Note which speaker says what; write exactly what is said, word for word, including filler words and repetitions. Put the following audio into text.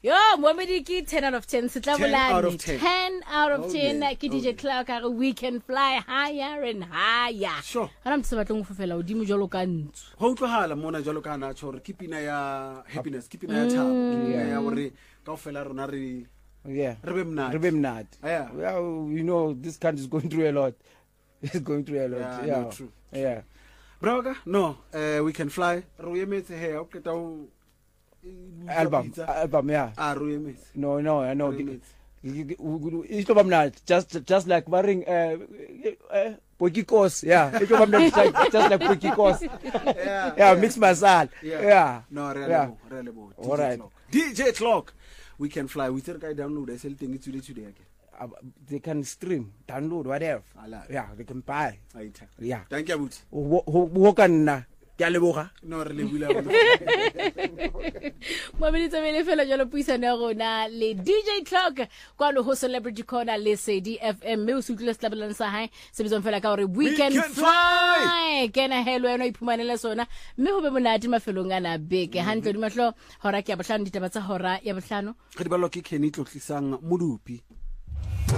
Speaker 1: Yo, Mohamedi ki ten out of ten.
Speaker 2: ten out of ten.
Speaker 1: ten out of ten.
Speaker 2: Okay.
Speaker 1: Ki D J Clark, we can fly higher and higher.
Speaker 2: Sure.
Speaker 1: Ana mtse batlong go fela o dimo jolo ka ntsu.
Speaker 2: Ho utlwahala mona jalo ka na tshore ke pina ya happiness, ke pina ya thabo, ke ya hore kaofela rona re
Speaker 3: Yeah.
Speaker 2: re be mnati.
Speaker 3: Re be mnati.
Speaker 2: Yeah.
Speaker 3: Well, you know, this country is going through a lot. It's going through a lot.
Speaker 2: Yeah,
Speaker 3: Yeah.
Speaker 2: no, true.
Speaker 3: Yeah.
Speaker 2: Brother, no, uh, we can fly. Ro emetse he o keta o
Speaker 3: Album. Album, yeah.
Speaker 2: Ah, ro emetse.
Speaker 3: No, no, I know.
Speaker 2: Ro emetse.
Speaker 3: It's not mnati. Just, just like wearing uh, uh, Pokikos. Yeah. It's not mnati. Just like Pokikos.
Speaker 2: Yeah.
Speaker 3: Yeah. Mix masala.
Speaker 2: Yeah.
Speaker 3: Yeah.
Speaker 2: No, really,
Speaker 3: Yeah.
Speaker 2: mo, really mo.
Speaker 3: All right.
Speaker 2: D J Clock. We can fly. We tell guy download. I sell things today today again.
Speaker 3: Uh, they can stream, download, whatever.
Speaker 2: Ala.
Speaker 3: Yeah, they can buy.
Speaker 2: Aita.
Speaker 3: Yeah.
Speaker 2: Thank you, Abuti.
Speaker 3: Wo kana ke a leboga.
Speaker 2: No, really, we love
Speaker 1: Mohamedi tsebele fela jalo puisano ya rona le D J Clark kwa lo ho Celebrity Corner le C D F M me o sutlile stabelana sa hae se bizon fela ka hore we can fly kena hello eno iphumanela sona mme ho be monate mafelong ana beke hantle di mahlo hora ke ya bohlano ditaba tsa hora ya bohlano
Speaker 2: re di balwa ke Kenny Tlotlisang Modupi.